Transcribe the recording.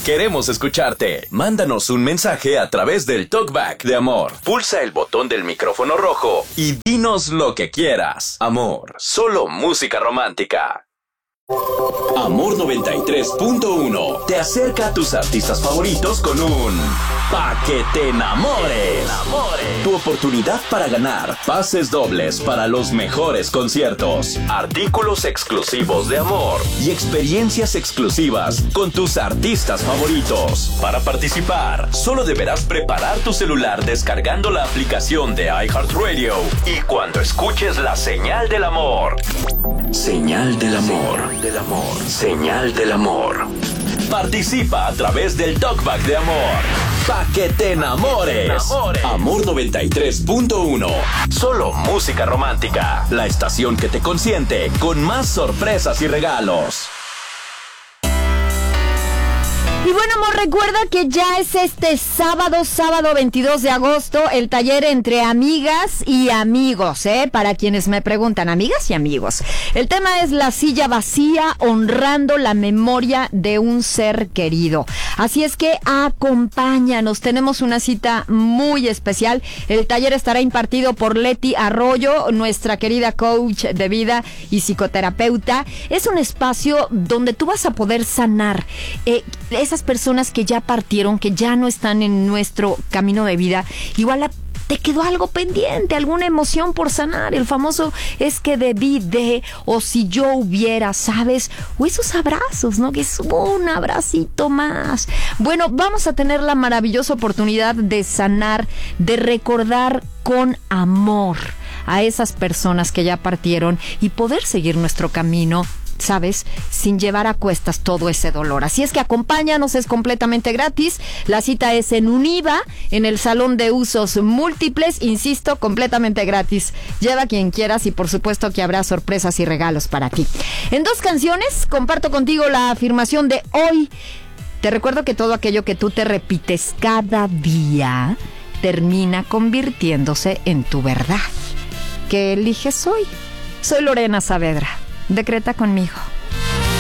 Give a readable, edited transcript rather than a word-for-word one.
Queremos escucharte. Mándanos un mensaje a través del Talkback de Amor. Pulsa el botón del micrófono rojo y dinos lo que quieras. Amor, solo música romántica. Amor 93.1 te acerca a tus artistas favoritos con un Pa' que te enamores. Tu oportunidad para ganar pases dobles para los mejores conciertos, artículos exclusivos de Amor y experiencias exclusivas con tus artistas favoritos. Para participar, solo deberás preparar tu celular descargando la aplicación de iHeartRadio y cuando escuches la señal del amor. Señal del amor. Señal del amor. Participa a través del Talkback de Amor. Pa' que te enamores. Amor 93.1. Solo música romántica. La estación que te consiente con más sorpresas y regalos. Y bueno, amor, recuerda que ya es este sábado 22 de agosto, el taller entre amigas y amigos, para quienes me preguntan, amigas y amigos. El tema es la silla vacía, honrando la memoria de un ser querido. Así es que acompáñanos, tenemos una cita muy especial. El taller estará impartido por Leti Arroyo, nuestra querida coach de vida y psicoterapeuta. Es un espacio donde tú vas a poder sanar esas personas que ya partieron, que ya no están en nuestro camino de vida. Igual te quedó algo pendiente, alguna emoción por sanar, el famoso es que debí de, o si yo hubiera, ¿sabes? O esos abrazos, ¿no? Que es un abracito más. Bueno, vamos a tener la maravillosa oportunidad de sanar, de recordar con amor a esas personas que ya partieron y poder seguir nuestro camino, ¿sabes? Sin llevar a cuestas todo ese dolor. Así es que acompáñanos, es completamente gratis. La cita es en Univa, en el Salón de Usos Múltiples, insisto, completamente gratis. Lleva a quien quieras y por supuesto que habrá sorpresas y regalos para ti. En 2 canciones comparto contigo la afirmación de hoy. Te recuerdo que todo aquello que tú te repites cada día termina convirtiéndose en tu verdad. ¿Qué eliges hoy? Soy Lorena Saavedra. Decreta conmigo.